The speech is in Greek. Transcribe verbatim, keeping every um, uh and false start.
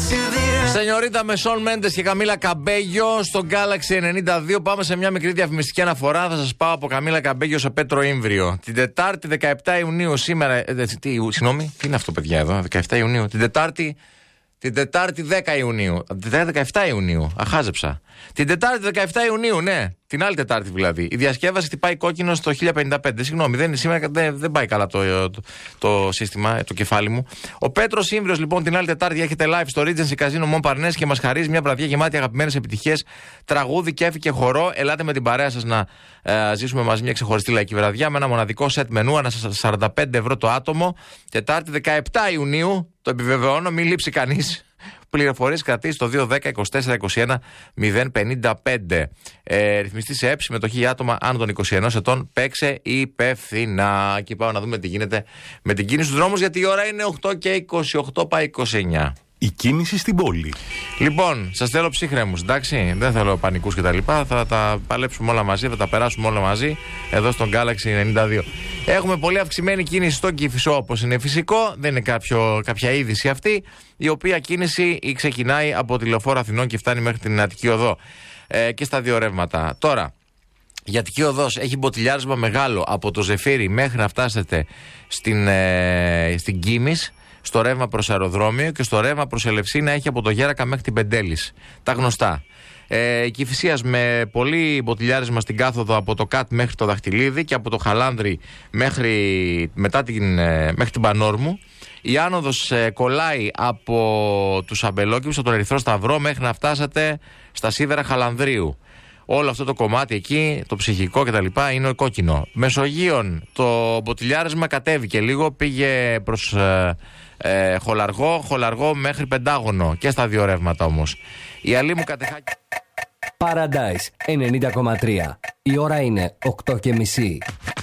Σενιωρίτα με Σον Μέντες και Καμίλα Καμπέγιο στο Galaxy ενενήντα δύο. Πάμε σε μια μικρή διαφημιστική αναφορά. Θα σας πάω από Καμίλα Καμπέγιο σε Πέτρο Ήμβριο. Την Τετάρτη δεκαεπτά Ιουνίου σήμερα. Ε, τι, συγγνώμη, τι είναι αυτό, παιδιά, εδώ. δεκαεπτά Ιουνίου. Την Τετάρτη. Την Τετάρτη δέκα Ιουνίου. δεκαεπτά Ιουνίου. Αχάζεψα. Την Τετάρτη δεκαεπτά Ιουνίου, ναι. Την άλλη Τετάρτη δηλαδή. Η διασκεύαση χτυπάει κόκκινο στο χίλια πενήντα πέντε. Συγγνώμη, δεν, σήμερα δεν, δεν πάει καλά το, το, το σύστημα, το κεφάλι μου. Ο Πέτρος Ήμβριος λοιπόν την άλλη Τετάρτη έρχεται live στο Regency Casino Montparnasse και μας χαρίζει μια βραδιά γεμάτη αγαπημένες επιτυχίες, τραγούδι, κέφι και χορό. Ελάτε με την παρέα σας να ε, ζήσουμε μαζί μια ξεχωριστή λαϊκή βραδιά με ένα μοναδικό σετ μενού, ανά σαράντα πέντε ευρώ το άτομο. Τετάρτη δεκαεπτά Ιουνίου, το επιβεβαιώνω, μην λείψει κανείς. Πληροφορίες κρατήσει στο δύο δέκα είκοσι τέσσερα είκοσι ένα μηδέν πενήντα πέντε. Ε, ρυθμιστή σε ΕΠ, συμμετοχή για άτομα άνω των είκοσι ενός ετών. Παίξε υπεύθυνα. Και πάω να δούμε τι γίνεται με την κίνηση στους δρόμους, γιατί η ώρα είναι οκτώ και είκοσι οκτώ, πάει είκοσι εννιά. Η κίνηση στην πόλη. Λοιπόν, σας θέλω ψύχρεμους, εντάξει. Δεν θέλω πανικούς κτλ. Θα τα παλέψουμε όλα μαζί, θα τα περάσουμε όλα μαζί εδώ στον Galaxy ενενήντα δύο. Έχουμε πολύ αυξημένη κίνηση στο Κηφισό, όπως είναι φυσικό. Δεν είναι κάποιο, κάποια είδηση αυτή. Η οποία κίνηση ξεκινάει από τη Λεωφόρο Αθηνών και φτάνει μέχρι την Αττική Οδό. Ε, και στα δύο ρεύματα. Τώρα, η Αττική Οδός έχει μποτιλιάρισμα μεγάλο από το Ζεφύρι μέχρι να φτάσετε στην, ε, στην Κίμης, στο ρεύμα προς αεροδρόμιο, και στο ρεύμα προς Ελευσίνα έχει από το Γέρακα μέχρι την Πεντέλης. Τα γνωστά. Ε, Κηφισίας με πολύ μποτιλιάρισμα στην κάθοδο από το ΚΑΤ μέχρι το Δαχτυλίδι και από το Χαλάνδρι μέχρι, μετά την, ε, μέχρι την Πανόρμου. Η άνοδος ε, κολλάει από τους Αμπελόκηπους, από τον Ερυθρό Σταυρό μέχρι να φτάσετε στα Σίδερα Χαλανδρίου. Όλο αυτό το κομμάτι εκεί, το ψυχικό κτλ. Είναι κόκκινο. Μεσογείων το μποτιλιάρισμα κατέβηκε λίγο, πήγε προς ε, ε, Χολαργό, Χολαργό μέχρι Πεντάγωνο και στα δύο ρεύματα όμως. Η Αλή μου Κατεχάκη. Paradise ενενήντα κόμμα τρία. Η ώρα είναι οκτώ και μισή.